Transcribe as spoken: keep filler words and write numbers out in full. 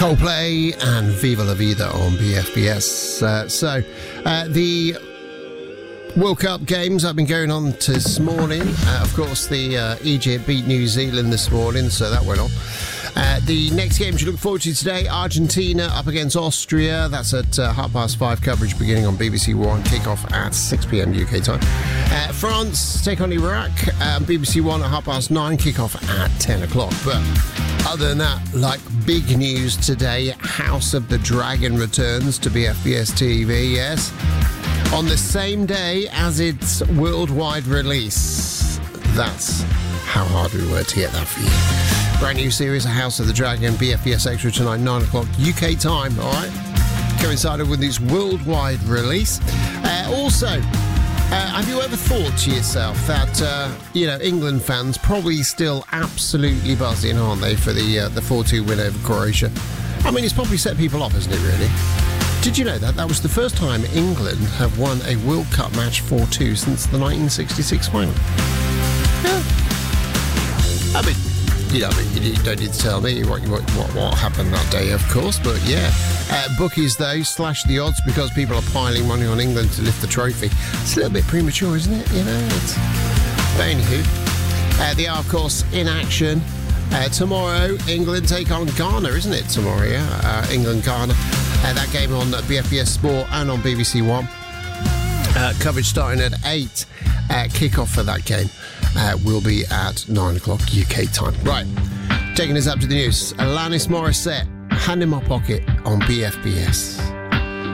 Coldplay and Viva La Vida on B F B S. Uh, so, uh, the World Cup games have been going on this morning. Uh, of course, the uh, Egypt beat New Zealand this morning, so that went on. Uh, the next games you look forward to today, Argentina up against Austria. That's at uh, half past five, coverage beginning on B B C One, kick-off at six p.m. U K time. Uh, France take on Iraq, uh, B B C One at half past nine, kick-off at ten o'clock. But other than that, like big news today, House of the Dragon returns to B F B S T V, yes, on the same day as its worldwide release. That's how hard we worked to get that for you. Brand new series of House of the Dragon, B F B S Extra tonight, nine o'clock U K time, all right? Coincided with its worldwide release. Uh, also, uh, have you ever thought to yourself that, uh, you know, England fans probably still absolutely buzzing, aren't they, for the uh, the four two win over Croatia? I mean, it's probably set people off, hasn't it, really? Did you know that? That was the first time England have won a World Cup match four two since the nineteen sixty-six final. Yeah. I mean, you know, you don't need to tell me what, what, what, what happened that day, of course, but yeah. Uh, bookies, though, slash the odds because people are piling money on England to lift the trophy. It's a little bit premature, isn't it? You know, it's... But anywho, uh, they are, of course, in action. Uh, tomorrow, England take on Ghana, isn't it, tomorrow, yeah? Uh, England-Ghana. Uh, that game on B F B S Sport and on B B C One. Uh, coverage starting at eight. Uh, kick-off for that game uh, will be at nine o'clock U K time. Right, taking us up to the news. Alanis Morissette, Hand in My Pocket on B F B S.